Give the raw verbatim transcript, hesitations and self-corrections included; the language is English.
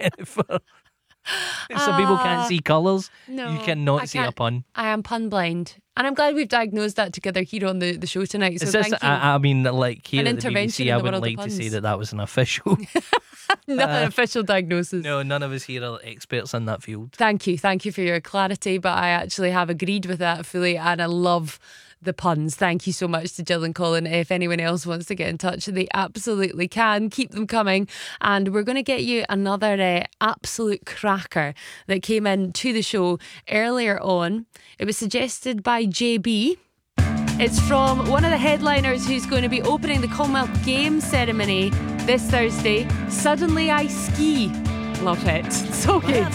Jennifer. Some people can't see colours. No, you cannot I see can't. a pun. I am pun blind. And I'm glad we've diagnosed that together here on the, the show tonight. So Is this, thank you. I, I mean, like here An at the B B intervention C, in I the wouldn't world of like to say puns. that that was an official. Not an uh, official diagnosis. No, none of us here are experts in that field. Thank you. Thank you for your clarity. But I actually have agreed with that fully, and I love the puns. Thank you so much to Jill and Colin. If anyone else wants to get in touch, they absolutely can. Keep them coming. And we're going to get you another uh, absolute cracker that came in to the show earlier on. It was suggested by J B. It's from one of the headliners who's going to be opening the Commonwealth Games ceremony this Thursday. Suddenly I Ski. Love it. So good.